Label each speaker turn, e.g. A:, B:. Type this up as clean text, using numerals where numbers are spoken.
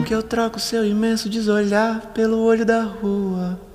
A: que eu troco seu imenso desolhar pelo olho da rua.